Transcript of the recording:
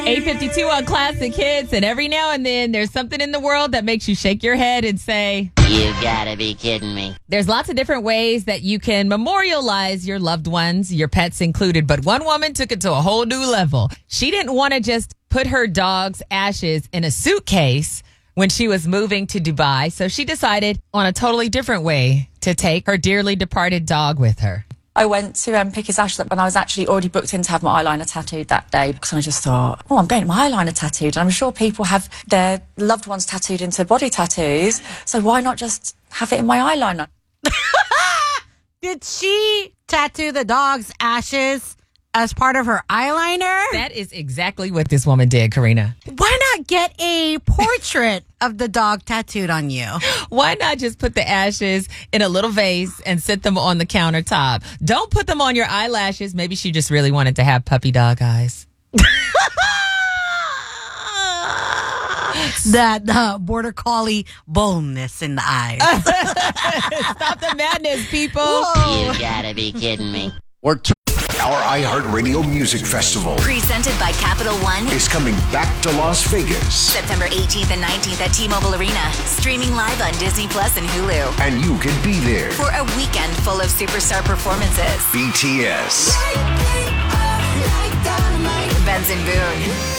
8:52 on Classic Hits, and every now and then there's something in the world that makes you shake your head and say, "You gotta be kidding me." There's lots of different ways that you can memorialize your loved ones, your pets included, but one woman took it to a whole new level. She didn't want to just put her dog's ashes in a suitcase when she was moving to Dubai, so she decided on a totally different way to take her dearly departed dog with her. I went to pick his ashes up, and I was actually already booked in to have my eyeliner tattooed that day because I just thought, I'm going to my eyeliner tattooed. And I'm sure people have their loved ones tattooed into body tattoos, so why not just have it in my eyeliner? Did she tattoo the dog's ashes as part of her eyeliner? That is exactly what this woman did, Karina. Why not get a portrait of the dog tattooed on you? Why not just put the ashes in a little vase and sit them on the countertop? Don't put them on your eyelashes. Maybe she just really wanted to have puppy dog eyes. That border collie boldness in the eyes. Stop the madness, people. You gotta be kidding me. Our iHeartRadio Music Festival Presented by Capital One is coming back to Las Vegas. September 18th and 19th at T-Mobile Arena. Streaming live on Disney Plus and Hulu. And you can be there. For a weekend full of superstar performances. BTS. Benson Boone.